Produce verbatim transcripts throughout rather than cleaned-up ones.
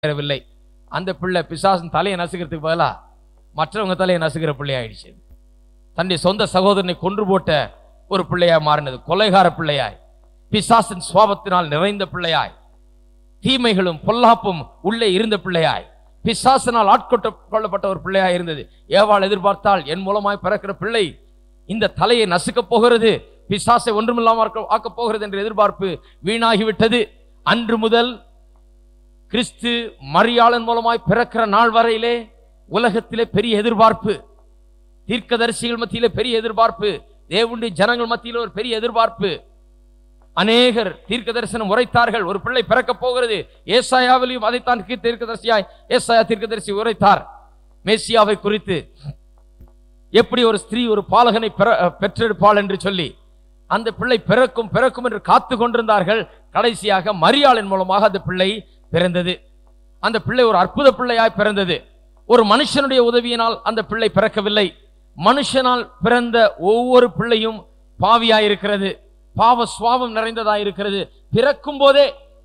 நிறைவேறவில்லை. அந்த பிள்ளை பிசாசின் தலையை நசுக்கிறதுக்கு பதிலா மற்றவங்க தலையை நசுக்கிற பிள்ளை ஆயிடுச்சு. தன்னுடைய சொந்த சகோதரனை கொன்று போட்ட ஒரு பிள்ளையாய் மாறினது. கொலைகார பிள்ளையாய், பிசாசின் சுவாபத்தினால் நிறைந்த பிள்ளையாய், தீமைகளும் பொல்லாப்பும் உள்ளே இருந்த பிள்ளையாய், பிசாசினால் ஆட்கொட்ட கொள்ளப்பட்ட ஒரு பிள்ளையாய் இருந்தது. ஏவாள் எதிர்பார்த்தால் என் மூலமாய் பிறக்கிற பிள்ளை இந்த தலையை நசுக்கப் போகிறது, பிசாசை ஒன்றுமில்லாமல் ஆக்கப் போகிறது என்ற எதிர்பார்ப்பு வீணாகிவிட்டது. அன்று முதல் கிறிஸ்து மரியாளன் மூலமாய் பிறக்கிற நாள் வரையிலே உலகத்திலே பெரிய எதிர்பார்ப்பு, தீர்க்கதரிசிகள் மத்தியிலே பெரிய எதிர்பார்ப்பு, தேவனுடைய ஜனங்கள் மத்தியிலே ஒரு பெரிய எதிர்பார்ப்பு. அநேகர் தீர்க்க தரிசனம் உரைத்தார்கள், ஒரு பிள்ளை பிறக்கப் போகிறது. ஏசாயாவிலையும் அதைத்தான் தீர்க்கதரிசியாய் ஏசாயா தீர்க்கதரிசி உரைத்தார். மேசியாவை குறித்து எப்படி ஒரு ஸ்திரீ ஒரு பாலகனை பெற்றெடுப்பாள் என்று சொல்லி அந்த பிள்ளை பிறக்கும் பிறக்கும் என்று காத்து கொண்டிருந்தார்கள். கடைசியாக மரியாளின் மூலமாக அந்த பிள்ளை பிறந்தது. அந்த பிள்ளை ஒரு அற்புத பிள்ளையாய் பிறந்தது. ஒரு மனுஷனுடைய உதவியினால் அந்த பிள்ளை பிறக்கவில்லை. மனுஷனால் பிறந்த ஒவ்வொரு பிள்ளையும் பாவியாயிருக்கிறது, பாவ சுவாபம் நிறைந்ததாக இருக்கிறது. பிறக்கும் போதே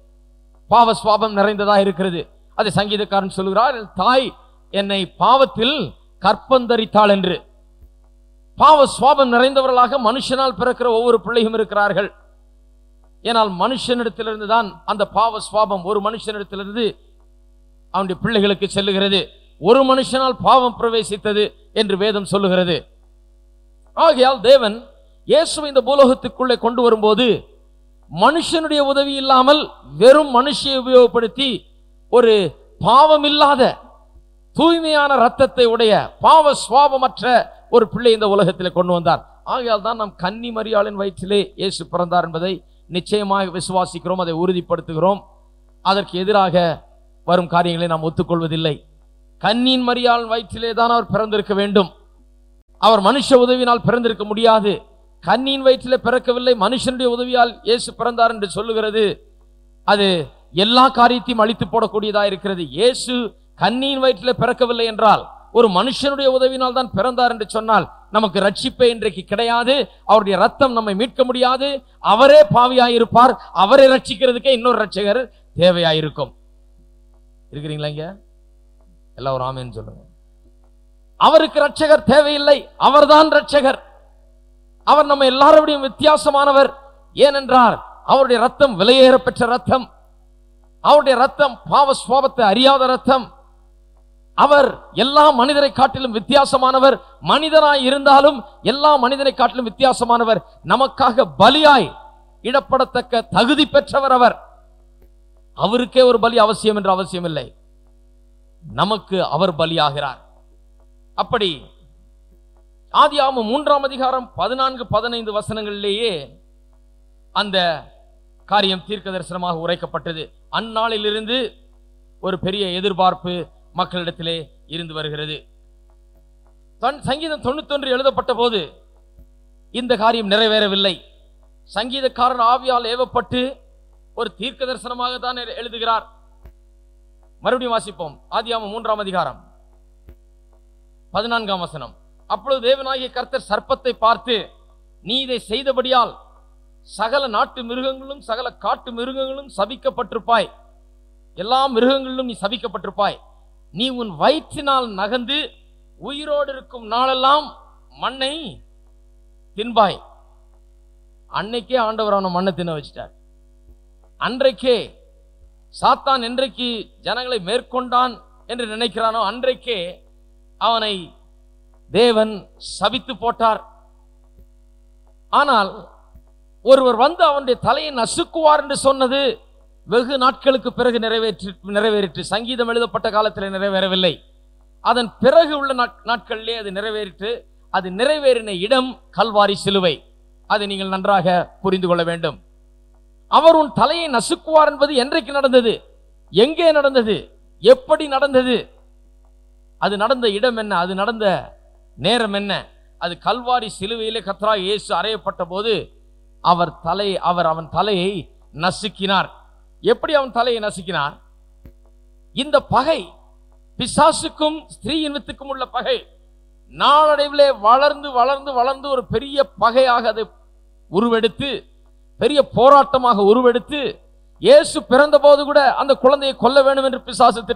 பாவ சுவாபம் நிறைந்ததாக இருக்கிறது. அது சங்கீதக்காரன் சொல்கிறார், தாய் என்னை பாவத்தில் கற்பந்தரித்தாள் என்று. பாவ சுவாபம் நிறைந்தவர்களாக மனுஷனால் பிறக்கிற ஒவ்வொரு பிள்ளையும் இருக்கிறார்கள். ஏனால் மனுஷனிடத்திலிருந்து தான் அந்த பாவ சுவாபம் ஒரு மனுஷனிடத்திலிருந்து அவனுடைய பிள்ளைகளுக்கு செல்லுகிறது. ஒரு மனுஷனால் பாவம் பிரவேசித்தது என்று வேதம் சொல்லுகிறது. ஆகையால் தேவன் இயேசுவை இந்த பூலோகத்துக்குள்ளே கொண்டு வரும்போது மனுஷனுடைய உதவி இல்லாமல் வெறும் மனுஷியை உபயோகப்படுத்தி ஒரு பாவம் இல்லாத தூய்மையான ரத்தத்தை உடைய பாவ சுவாபமற்ற ஒரு பிள்ளை இந்த உலகத்தில் கொண்டு வந்தார். ஆகையால் தான் நாம் கன்னி மரியாளின் வயிற்றிலே இயேசு பிறந்தார் என்பதை நிச்சயமாக விசுவாசிக்கிறோம், அதை உறுதிப்படுத்துகிறோம். அதற்கு எதிராக வரும் காரியங்களை நாம் ஒத்துக்கொள்வதில்லை. கன்னியின் மரியாளின் வயிற்றிலே தான் அவர் பிறந்திருக்க வேண்டும். அவர் மனுஷ உதவியினால் பிறந்திருக்க முடியாது. கன்னியின் வயிற்றிலே பிறக்கவில்லை, மனுஷனுடைய உதவியால் இயேசு பிறந்தார் என்று சொல்லுகிறது. அது எல்லா காரியத்தையும் அழித்து போடக்கூடியதாக இருக்கிறது. இயேசு கன்னியின் வயிற்றிலே பிறக்கவில்லை என்றால், ஒரு மனுஷனுடைய உதவியினால் தான் பிறந்தார் என்று சொன்னால் நமக்கு ரட்சிப்பே இன்றைக்கு கிடையாது. அவருடைய ரத்தம் நம்மை மீட்க முடியாது. அவரே பாவியாயிருப்பார். அவரை ரட்சிக்கிறதுக்கே இன்னொரு ரட்சகர் தேவையாயிருக்கும். இருக்கிறீங்களா? இங்க எல்லாரும் ஆமென் சொல்லுங்க. அவருக்கு ரட்சகர் தேவையில்லை, அவர்தான் ரட்சகர். அவர் நம்ம எல்லாரோடையும் வித்தியாசமானவர். ஏனென்றால் அவருடைய ரத்தம் விலையேற பெற்ற ரத்தம். அவருடைய ரத்தம் பாவ சுவாபத்தை அறியாத ரத்தம். அவர் எல்லா மனிதரை காட்டிலும் வித்தியாசமானவர். மனிதனாய் இருந்தாலும் எல்லா மனிதரை காட்டிலும் வித்தியாசமானவர். நமக்காக பலியாய் இடப்படத்தக்க தகுதி பெற்றவர் அவர். அவருக்கே ஒரு பலி அவசியம் என்று அவசியம் இல்லை, நமக்கு அவர் பலியாகிறார். அப்படி ஆதியாகமம் மூன்றாம் அதிகாரம் பதினான்கு பதினைந்து வசனங்களிலேயே அந்த காரியம் தீர்க்க தரிசனமாக உரைக்கப்பட்டது. அந்நாளிலிருந்து ஒரு பெரிய எதிர்பார்ப்பு மக்களிடத்திலே இருந்து வருகிறது. சங்கீதம் தொண்ணூத்தி ஒன்று எழுதப்பட்ட போது இந்த காரியம் நிறைவேறவில்லை. சங்கீதக்காரர் ஆவியால் ஏவப்பட்டு ஒரு தீர்க்க தரிசனமாக தான் எழுதுகிறார். மறுபடியும் வாசிப்போம். ஆதியாகமம் மூன்றாம் அதிகாரம் பதினான்காம் வசனம். அப்பொழுது தேவனாகிய கர்த்தர் சர்ப்பத்தை பார்த்து, நீ இதை செய்தபடியால் சகல நாட்டு மிருகங்களும் சகல காட்டு மிருகங்களும் சபிக்கப்பட்டிருப்பாய், எல்லா மிருகங்களிலும் நீ சபிக்கப்பட்டிருப்பாய். நீ உன் வயிற்றினால் நகர்ந்து உயிரோடு இருக்கும் நாளெல்லாம் மண்ணை தின்பாய். அன்னைக்கே ஆண்டவர் அவனை மண்ணை தின்ன வச்சிட்டார். அன்றைக்கே சாத்தான் என்றைக்கு ஜனங்களை மேற்கொண்டான் என்று நினைக்கிறானோ அன்றைக்கே அவனை தேவன் சபித்து போட்டார். ஆனால் ஒருவர் வந்து அவனுடைய தலையை நசுக்குவார் என்று சொன்னது வெகு நாட்களுக்கு பிறகு நிறைவேற்றி நிறைவேறிற்று சங்கீதம் எழுதப்பட்ட காலத்தில் நிறைவேறவில்லை. அதன் பிறகு உள்ள நாட்களிலே அது நிறைவேறிற்று. அது நிறைவேறின இடம் கல்வாரி சிலுவை. அதை நீங்கள் நன்றாக புரிந்து கொள்ள வேண்டும். அவர் உன் தலையை நசுக்குவார் என்பது என்றைக்கு நடந்தது, எங்கே நடந்தது, எப்படி நடந்தது, அது நடந்த இடம் என்ன, அது நடந்த நேரம் என்ன? அது கல்வாரி சிலுவையிலே கர்த்தராகிய இயேசு அறையப்பட்ட போது அவர் தலை அவர் அவன் தலையை நசுக்கினார். எப்படி அவன் தலையை நசுக்கினார்? இந்த பகை, பிசாசுக்கும் ஸ்திரீயின் வித்துக்கும் உள்ள பகை, நாளடைவிலே வளர்ந்து வளர்ந்து வளர்ந்து ஒரு பெரிய பகையாக அது உருவெடுத்து, பெரிய போராட்டமாக உருவெடுத்து இயேசு பிறந்த போது கூட அந்த குழந்தையை கொல்ல வேண்டும் என்று பிசாசு